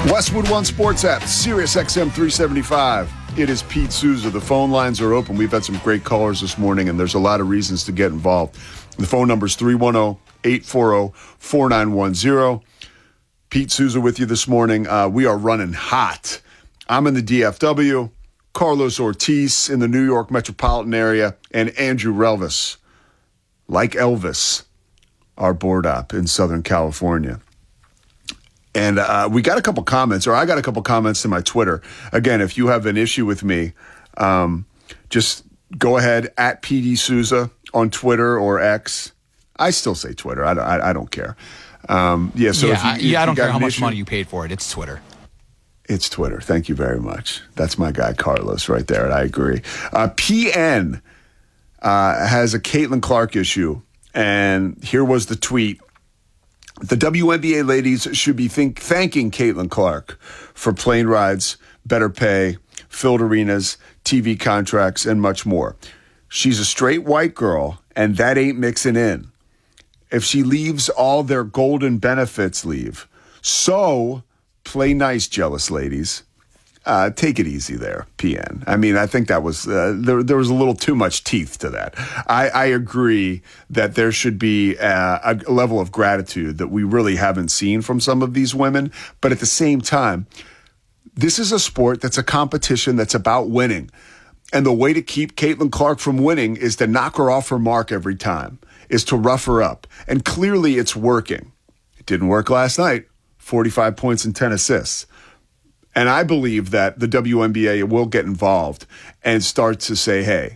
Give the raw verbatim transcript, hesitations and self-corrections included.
Westwood One Sports app, Sirius X M three seventy-five. It is Pete Souza. The phone lines are open. We've had some great callers this morning, and there's a lot of reasons to get involved. The phone number is three one zero, eight four zero, four nine one zero. Pete Souza with you this morning. Uh, we are running hot. I'm in the D F W, Carlos Ortiz in the New York metropolitan area, and Andrew Relvis, like Elvis, our board op in Southern California. And uh, we got a couple comments, or I got a couple comments to my Twitter. Again, if you have an issue with me, um, just go ahead, at P D Souza on Twitter or X. I still say Twitter. I don't, I, I don't care. Um, yeah, so yeah, if you, I, if yeah, I you don't got care how an much issue, money you paid for it. It's Twitter. It's Twitter. Thank you very much. That's my guy, Carlos, right there, and I agree. Uh, P N uh, has a Caitlin Clark issue, and here was the tweet. The W N B A ladies should be think, thanking Caitlin Clark for plane rides, better pay, filled arenas, T V contracts, and much more. She's a straight white girl, and that ain't mixing in. If she leaves, all their golden benefits leave. So play nice, jealous ladies. Uh, take it easy there, P N. I mean, I think that was, uh, there, there was a little too much teeth to that. I, I agree that there should be uh, a level of gratitude that we really haven't seen from some of these women. But at the same time, this is a sport that's a competition that's about winning. And the way to keep Caitlin Clark from winning is to knock her off her mark every time, is to rough her up. And clearly it's working. It didn't work last night. forty-five points and ten assists. And I believe that the W N B A will get involved and start to say, hey,